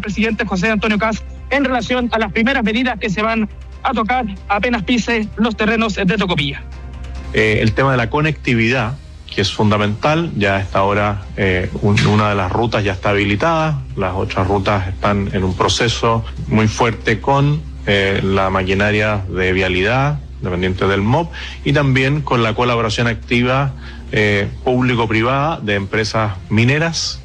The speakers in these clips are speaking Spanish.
presidente José Antonio Kast en relación a las primeras medidas que se van a tocar apenas pise los terrenos de Tocopilla. El tema de la conectividad, que es fundamental, ya a esta hora una de las rutas ya está habilitada, las otras rutas están en un proceso muy fuerte con la maquinaria de vialidad, dependiente del MOP, y también con la colaboración activa público-privada de empresas mineras.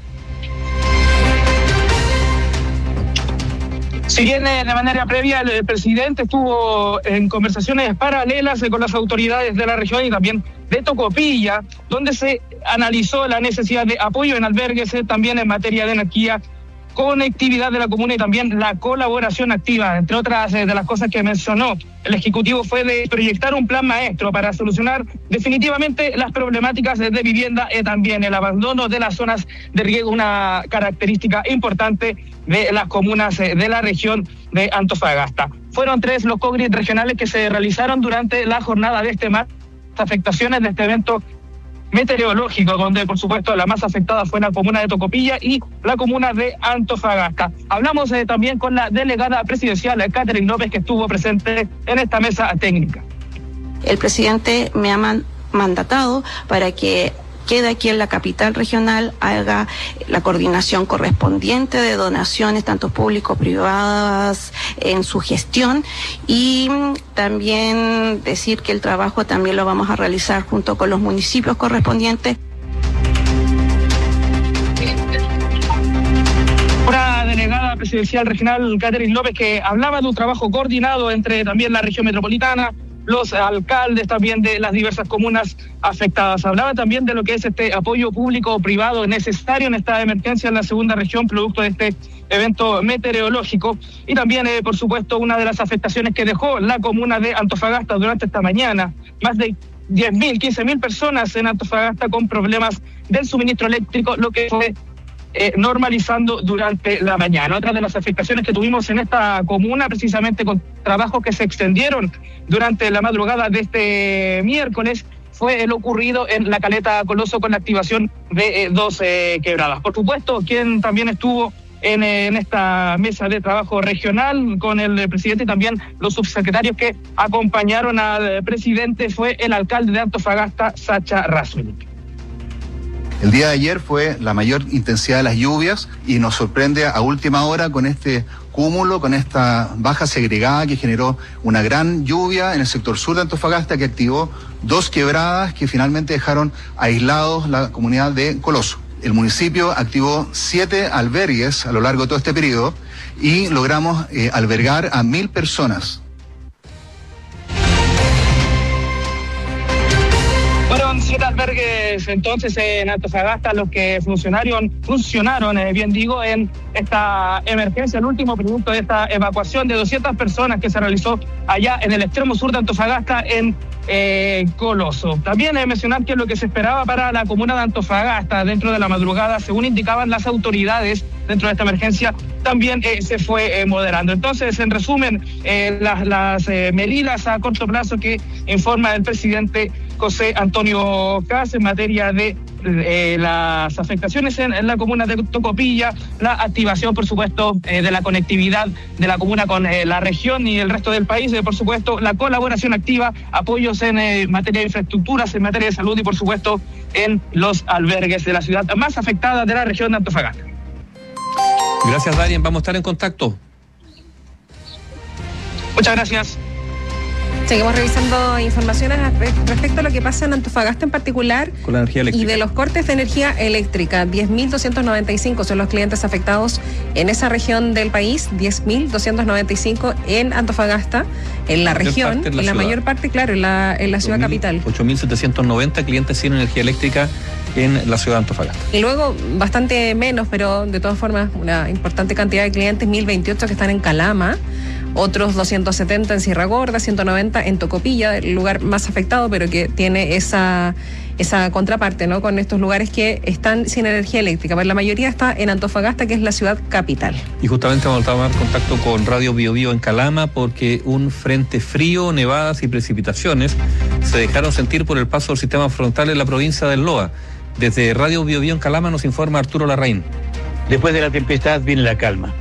Si bien de manera previa el presidente estuvo en conversaciones paralelas con las autoridades de la región y también de Tocopilla, donde se analizó la necesidad de apoyo en albergues, también en materia de energía, conectividad de la comuna y también la colaboración activa. Entre otras de las cosas que mencionó el Ejecutivo fue de proyectar un plan maestro para solucionar definitivamente las problemáticas de vivienda y también el abandono de las zonas de riego, una característica importante de las comunas de la región de Antofagasta. Fueron 3 los COGRID regionales que se realizaron durante la jornada de este martes, afectaciones de este evento meteorológico, donde por supuesto la más afectada fue la comuna de Tocopilla y la comuna de Antofagasta. Hablamos también con la delegada presidencial Catherine López, que estuvo presente en esta mesa técnica. El presidente me ha mandatado para que quede aquí en la capital regional, haga la coordinación correspondiente de donaciones, tanto público-privadas, en su gestión, y también decir que el trabajo también lo vamos a realizar junto con los municipios correspondientes. Una delegada presidencial regional, Catherine López, que hablaba de un trabajo coordinado entre también la región metropolitana, los alcaldes también de las diversas comunas afectadas. Hablaba también de lo que es este apoyo público-privado necesario en esta emergencia en la segunda región, producto de este evento meteorológico. Y también, por supuesto, una de las afectaciones que dejó la comuna de Antofagasta durante esta mañana. Más de 10.000, 15.000 personas en Antofagasta con problemas del suministro eléctrico, lo que fue normalizando durante la mañana. Otra de las afectaciones que tuvimos en esta comuna, precisamente con trabajos que se extendieron durante la madrugada de este miércoles, fue el ocurrido en la Caleta Coloso con la activación de 2 quebradas. Por supuesto, quien también estuvo en esta mesa de trabajo regional con el presidente y también los subsecretarios que acompañaron al presidente fue el alcalde de Antofagasta, Sacha Rasuenik. El día de ayer fue la mayor intensidad de las lluvias y nos sorprende a última hora con este cúmulo, con esta baja segregada que generó una gran lluvia en el sector sur de Antofagasta que activó 2 quebradas que finalmente dejaron aislados la comunidad de Coloso. El municipio activó 7 albergues a lo largo de todo este periodo y logramos albergar a 1.000 personas. Fueron 7 albergues entonces en Antofagasta los que funcionaron, bien digo, en esta emergencia, el último producto de esta evacuación de 200 personas que se realizó allá en el extremo sur de Antofagasta, en Coloso. También mencionar que lo que se esperaba para la comuna de Antofagasta dentro de la madrugada, según indicaban las autoridades dentro de esta emergencia, también se fue moderando. Entonces, en resumen, las medidas a corto plazo que informa el presidente José Antonio Kast en materia de las afectaciones en la comuna de Tocopilla, la activación, por supuesto, de la conectividad de la comuna con la región y el resto del país, por supuesto, la colaboración activa, apoyos en materia de infraestructuras, en materia de salud y, por supuesto, en los albergues de la ciudad más afectada de la región de Antofagasta. Gracias, Darien. Vamos a estar en contacto. Muchas gracias. Seguimos revisando informaciones respecto a lo que pasa en Antofagasta en particular con la energía eléctrica y de los cortes de energía eléctrica. 10.295 son los clientes afectados en esa región del país, 10.295 en Antofagasta, en la región, en la mayor parte, claro, en la ciudad capital. 8.790 clientes sin energía eléctrica en la ciudad de Antofagasta. Y luego bastante menos, pero de todas formas una importante cantidad de clientes, 1.028 que están en Calama, otros 270 en Sierra Gorda, 190 en Tocopilla, el lugar más afectado, pero que tiene esa contraparte, ¿no? Con estos lugares que están sin energía eléctrica. Pero la mayoría está en Antofagasta, que es la ciudad capital. Y justamente vamos a tomar contacto con Radio Biobío en Calama, porque un frente frío, nevadas y precipitaciones se dejaron sentir por el paso del sistema frontal en la provincia del Loa. Desde Radio Biobío en Calama nos informa Arturo Larraín. Después de la tempestad viene la calma.